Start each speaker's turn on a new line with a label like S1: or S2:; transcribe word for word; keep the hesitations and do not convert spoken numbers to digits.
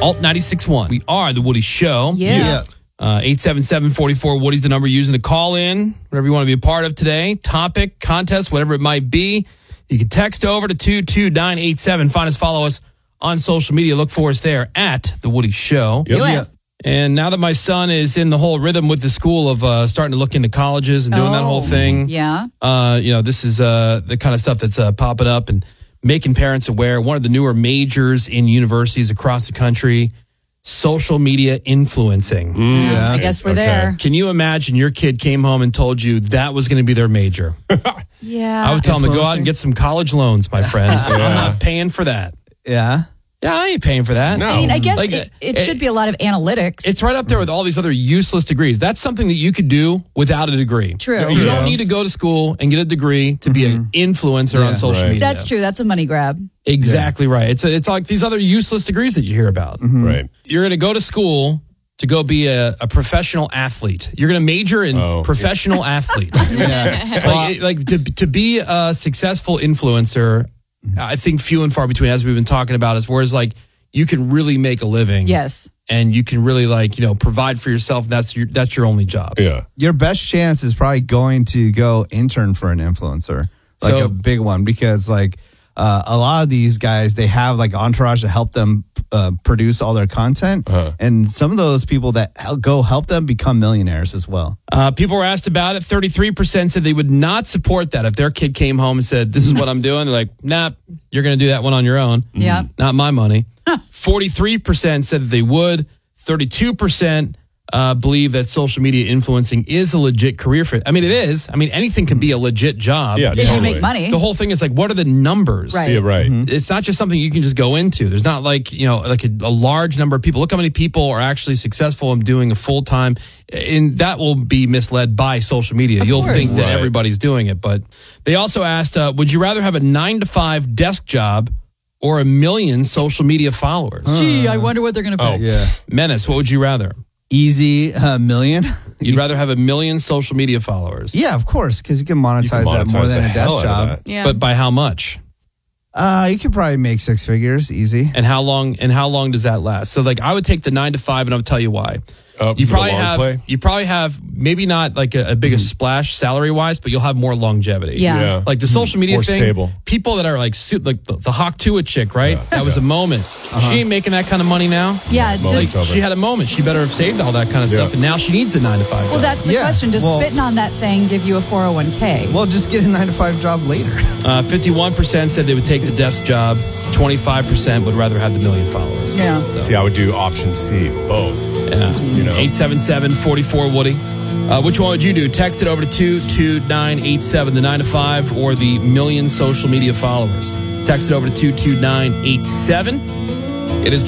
S1: Alt ninety-six point one. We are The Woody Show.
S2: Yeah.
S3: Yeah.
S1: Uh, eight seven seven, four four, Woody's the number you're using to call in. Whatever you want to be a part of today. Topic, contest, whatever it might be. You can text over to two two nine eight seven. Find us, follow us on social media. Look for us there at The Woody Show.
S2: Do it.
S3: Yeah.
S1: And now that my son is in the whole rhythm with the school of uh, starting to look into colleges and doing that whole
S2: Oh,
S1: thing,
S2: Yeah.
S1: uh, you know, this is uh, the kind of stuff that's uh, popping up and making parents aware. One of the newer majors in universities across the country, social media influencing.
S3: Yeah.
S2: I guess we're
S4: Okay.
S2: there.
S1: Can you imagine your kid came home and told you that was going to be their major?
S2: Yeah.
S1: I would tell them to go out and get some college loans, my friend. I'm not paying for that.
S3: Yeah.
S1: Yeah, I ain't paying for that.
S4: No.
S2: I mean, I guess
S1: Like,
S2: it, it
S1: it-
S2: should be a lot of analytics.
S1: It's right up there with all these other useless degrees. That's something that you could do without a degree.
S2: True.
S1: You
S4: Yeah.
S1: don't need to go to school and get a degree to be an influencer
S3: Yeah.
S1: on social
S4: Right.
S1: media.
S2: That's true. That's a money grab.
S1: Exactly right. It's a, it's like these other useless degrees that you hear about.
S4: Right.
S1: You're going to go to school to go be a, a professional athlete. You're going to major in
S4: Oh.
S1: professional athlete.
S3: Yeah.
S1: like, like to, to be a successful influencer, I think few and far between, as we've been talking about, is whereas like you can really make a living.
S2: Yes.
S1: And you can really like, you know, provide for yourself. That's your, that's your only job.
S4: Yeah.
S3: Your best chance is probably going to go intern for an influencer, like
S1: So-
S3: a big one, because like uh, a lot of these guys, they have like entourage to help them uh, produce all their content.
S4: Uh-huh.
S3: And some of those people that hel- go help them become millionaires as well.
S1: Uh, people were asked about it. thirty-three percent said they would not support that. If their kid came home and said, this is what I'm doing, they're like, nah, you're going to do that one on your own.
S2: Yeah.
S1: Not my money. forty-three percent said that they would. thirty-two percent uh, believe that social media influencing is a legit career fit. I mean, it is. I mean, anything can be a legit job.
S4: Yeah.
S2: If you
S4: Totally.
S2: make money.
S1: The whole thing is like, what are the numbers?
S2: Right.
S4: Yeah. Right.
S1: It's not just something you can just go into. There's not like, you know, like a, a large number of people. Look how many people are actually successful in doing a full time. And that will be misled by social media.
S2: Of
S1: You'll
S2: course.
S1: think that
S4: Right.
S1: everybody's doing it. But they also asked, uh, would you rather have a nine to five desk job or a million social media followers?
S2: Gee, I wonder what they're going to
S4: Oh.
S2: pick.
S3: Yeah.
S1: Menace, what would you rather?
S3: Easy uh, million.
S1: You'd rather have a million social media followers.
S3: Yeah, of course, because you can monetize,
S4: You can
S3: that more
S4: monetize
S3: than
S4: the
S3: a
S4: hell
S3: desk
S4: out of
S3: job.
S4: that.
S2: Yeah.
S1: But by how much?
S3: Uh, you could probably make six figures easy.
S1: And how long and how long does that last? So like I would take the nine to five and I'll tell you why.
S4: Uh,
S1: You
S4: for the
S1: probably
S4: long
S1: have
S4: play?
S1: you probably have maybe not like a, a big a splash salary wise, but you'll have more longevity.
S2: Yeah.
S4: Yeah.
S1: Like the social media
S4: More
S1: thing,
S4: stable.
S1: people that are like su- like the, the Hawk Tua chick, right? That was a moment. She ain't making that kind of money now.
S2: Yeah.
S4: Moment's
S2: Does,
S4: over.
S1: She had a moment. She better have saved all that kind of
S4: Yeah.
S1: stuff, and now she needs the nine to five.
S2: well,
S1: job.
S2: that's the
S3: Yeah.
S2: question. Does
S3: Well-
S2: spitting on that thing give you a four oh one k?
S3: Well, just get a nine to five job later.
S1: uh, fifty-one percent said they would take the desk job. twenty-five percent would rather have the million followers.
S2: Yeah.
S4: See, I would do option C, both.
S1: Yeah.
S4: You know.
S1: eight seven seven, four four, Woody. Uh, which one would you do? Text it over to two two nine eight seven, the nine to five, or the million social media followers. Text it over to two two nine eight seven. It is